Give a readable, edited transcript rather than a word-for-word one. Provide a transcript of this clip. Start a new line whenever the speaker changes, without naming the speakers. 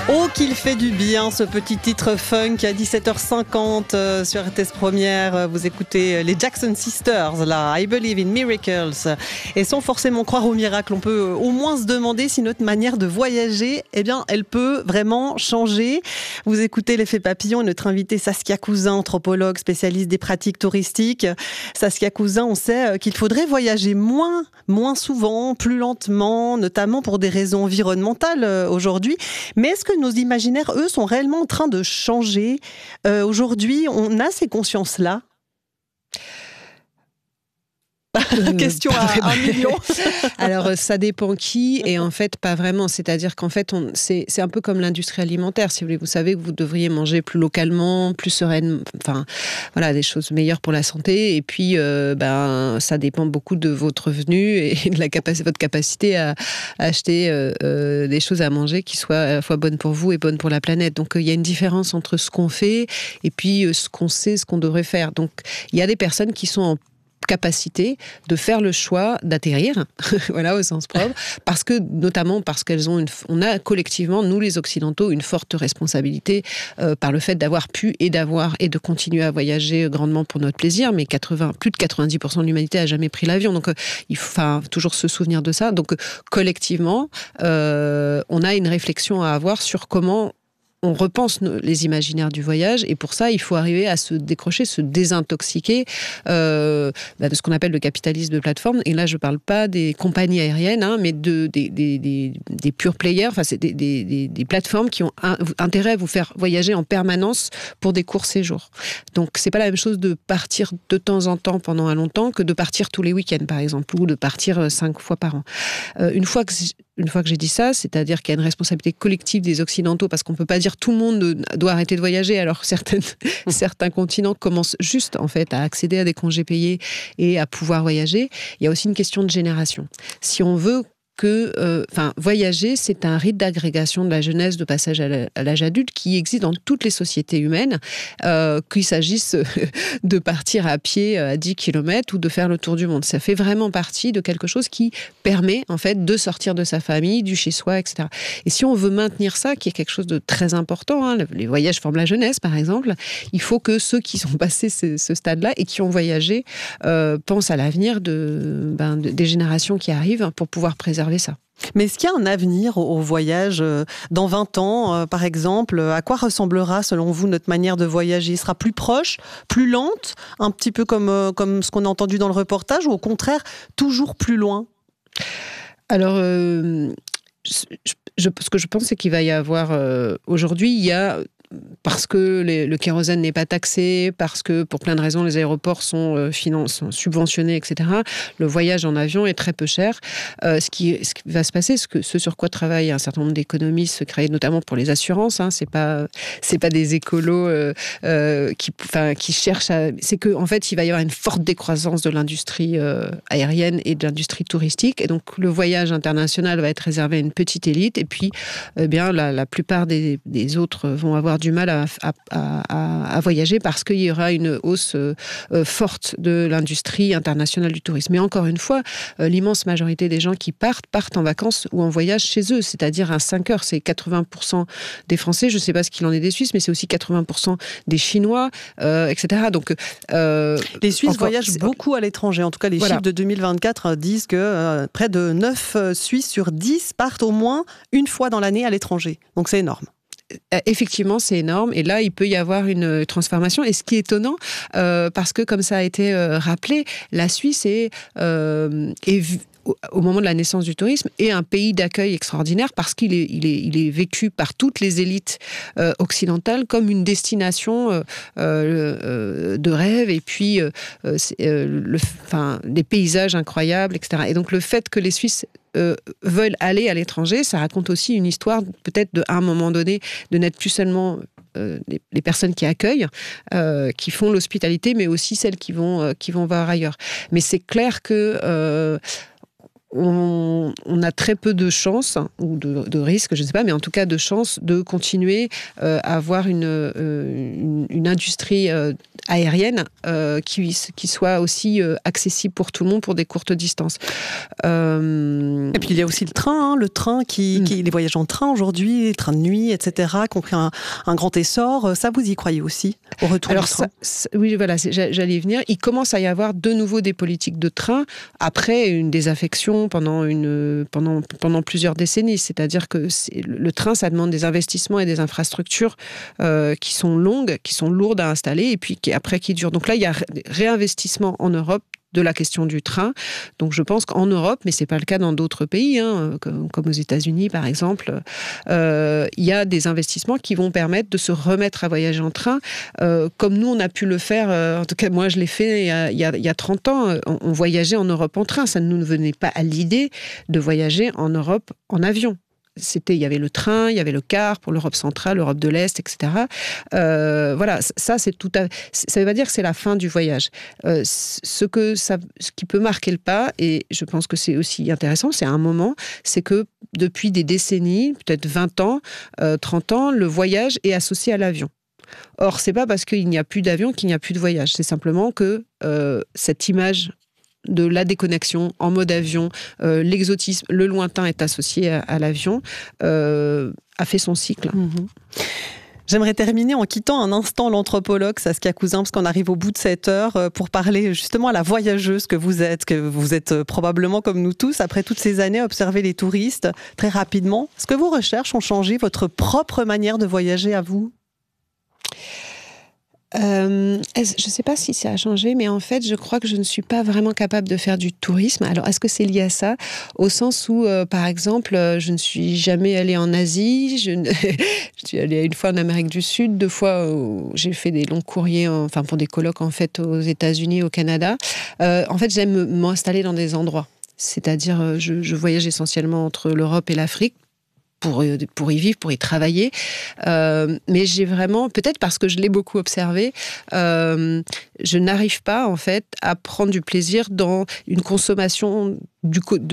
Oh, qu'il fait du bien ce petit titre funk à 17h50 sur RTS Première. Vous écoutez les Jackson Sisters, là, I Believe in Miracles. Et sans forcément croire au miracle, on peut au moins se demander si notre manière de voyager, eh bien, elle peut vraiment changer. Vous écoutez l'effet papillon et notre invité Saskia Cousin, anthropologue, spécialiste des pratiques touristiques. Saskia Cousin, on sait qu'il faudrait voyager moins souvent, plus lentement, notamment pour des raisons environnementales aujourd'hui. Mais est-ce que nos imaginaires, eux, sont réellement en train de changer? Aujourd'hui, on a ces consciences-là? Question à 1 million.
Alors, ça dépend qui, et en fait, pas vraiment. C'est-à-dire qu'en fait, c'est un peu comme l'industrie alimentaire. Si vous voulez, vous savez que vous devriez manger plus localement, plus sereinement, enfin, voilà, des choses meilleures pour la santé. Et puis, ça dépend beaucoup de votre revenu et de votre capacité à acheter des choses à manger qui soient à la fois bonnes pour vous et bonnes pour la planète. Donc, il y a une différence entre ce qu'on fait et puis ce qu'on sait, ce qu'on devrait faire. Donc, il y a des personnes qui sont en capacité de faire le choix d'atterrir, voilà, au sens propre, notamment parce on a collectivement, nous les Occidentaux, une forte responsabilité par le fait d'avoir pu et de continuer à voyager grandement pour notre plaisir, mais plus de 90% de l'humanité a jamais pris l'avion, donc il faut toujours se souvenir de ça. Donc collectivement, on a une réflexion à avoir sur comment on repense les imaginaires du voyage, et pour ça, il faut arriver à se décrocher, se désintoxiquer de ce qu'on appelle le capitalisme de plateforme. Et là, je ne parle pas des compagnies aériennes, mais des pure players, enfin, c'est des plateformes qui ont intérêt à vous faire voyager en permanence pour des courts séjours. Donc, ce n'est pas la même chose de partir de temps en temps pendant un long temps que de partir tous les week-ends, par exemple, ou de partir 5 fois par an. Une fois que j'ai dit ça, c'est-à-dire qu'il y a une responsabilité collective des Occidentaux, parce qu'on ne peut pas dire tout le monde doit arrêter de voyager, alors certains continents commencent juste en fait à accéder à des congés payés et à pouvoir voyager. Il y a aussi une question de génération. Si on veut voyager, c'est un rite d'agrégation de la jeunesse, de passage à l'âge adulte qui existe dans toutes les sociétés humaines, qu'il s'agisse de partir à pied à 10 km ou de faire le tour du monde. Ça fait vraiment partie de quelque chose qui permet en fait de sortir de sa famille, du chez-soi, etc. Et si on veut maintenir ça, qui est quelque chose de très important, les voyages forment la jeunesse par exemple, il faut que ceux qui sont passés ce stade-là et qui ont voyagé pensent à l'avenir des générations qui arrivent pour pouvoir préserver ça.
Mais est-ce qu'il y a un avenir au voyage dans 20 ans, par exemple? À quoi ressemblera, selon vous, notre manière de voyager? Sera plus proche, plus lente, un petit peu comme ce qu'on a entendu dans le reportage, ou au contraire, toujours plus loin?
Alors, ce que je pense, c'est qu'il va y avoir... aujourd'hui, il y a... Parce que le kérosène n'est pas taxé, parce que pour plein de raisons les aéroports sont subventionnés, etc. Le voyage en avion est très peu cher. Ce qui va se passer, ce sur quoi travaillent un certain nombre d'économistes, créés notamment pour les assurances, c'est pas des écolos qui cherchent à... C'est que en fait il va y avoir une forte décroissance de l'industrie aérienne et de l'industrie touristique, et donc le voyage international va être réservé à une petite élite, et puis la plupart des autres vont avoir du mal à voyager parce qu'il y aura une hausse forte de l'industrie internationale du tourisme. Mais encore une fois, l'immense majorité des gens qui partent en vacances ou en voyage chez eux, c'est-à-dire un 5 heures. C'est 80% des Français, je ne sais pas ce qu'il en est des Suisses, mais c'est aussi 80% des Chinois, etc. Donc,
les Suisses voyagent beaucoup à l'étranger. En tout cas, les chiffres de 2024 disent que près de 9 Suisses sur 10 partent au moins une fois dans l'année à l'étranger. Donc c'est énorme.
Effectivement, c'est énorme. Et là, il peut y avoir une transformation. Et ce qui est étonnant, parce que comme ça a été rappelé, la Suisse est au moment de la naissance du tourisme, est un pays d'accueil extraordinaire parce qu'il est vécu par toutes les élites occidentales comme une destination de rêve, et puis des paysages incroyables, etc. Et donc le fait que les Suisses veulent aller à l'étranger, ça raconte aussi une histoire peut-être à un moment donné de n'être plus seulement les personnes qui accueillent, qui font l'hospitalité, mais aussi celles qui vont voir ailleurs. Mais c'est clair que on a très peu de chances, ou de risques, je ne sais pas, mais en tout cas de chances de continuer à avoir une industrie aérienne qui soit aussi accessible pour tout le monde pour des courtes distances.
Et puis il y a aussi le train, les voyages en train aujourd'hui, les trains de nuit, etc., qui ont pris un grand essor. Ça, vous y croyez aussi, au retour du train?
Oui, voilà, j'allais y venir. Il commence à y avoir de nouveau des politiques de train après une désaffection pendant plusieurs décennies. C'est-à-dire que le train, ça demande des investissements et des infrastructures qui sont longues, qui sont lourdes à installer et puis qui durent. Donc là, il y a réinvestissement en Europe de la question du train. Donc je pense qu'en Europe, mais c'est pas le cas dans d'autres pays, comme aux États-Unis par exemple, il y a des investissements qui vont permettre de se remettre à voyager en train, comme nous on a pu le faire. En tout cas, moi je l'ai fait il y a 30 ans. On voyageait en Europe en train. Ça ne nous venait pas à l'idée de voyager en Europe en avion. Il y avait le train, il y avait le car pour l'Europe centrale, l'Europe de l'Est, etc. Voilà, ça c'est ça veut pas dire que c'est la fin du voyage. Ce qui peut marquer le pas, et je pense que c'est aussi intéressant, c'est un moment, c'est que depuis des décennies, peut-être 20 ans, 30 ans, le voyage est associé à l'avion. Or, c'est pas parce qu'il n'y a plus d'avion qu'il n'y a plus de voyage. C'est simplement que cette image de la déconnexion en mode avion, l'exotisme, le lointain est associé à l'avion, a fait son cycle.
Mmh. J'aimerais terminer en quittant un instant l'anthropologue Saskia Cousin, parce qu'on arrive au bout de cette heure, pour parler justement à la voyageuse que vous êtes probablement comme nous tous, après toutes ces années à observer les touristes très rapidement. Est-ce que vos recherches ont changé votre propre manière de voyager à vous ?
Je ne sais pas si ça a changé, mais en fait, je crois que je ne suis pas vraiment capable de faire du tourisme. Alors, est-ce que c'est lié à ça? Au sens où, par exemple, je ne suis jamais allée en Asie, je suis allée une fois en Amérique du Sud, 2 fois où j'ai fait des longs courriers, pour des colloques en fait aux États-Unis, au Canada. En fait, j'aime m'installer dans des endroits. C'est-à-dire, je voyage essentiellement entre l'Europe et l'Afrique. Pour y vivre, pour y travailler. Mais j'ai vraiment, peut-être parce que je l'ai beaucoup observé, je n'arrive pas en fait à prendre du plaisir dans une consommation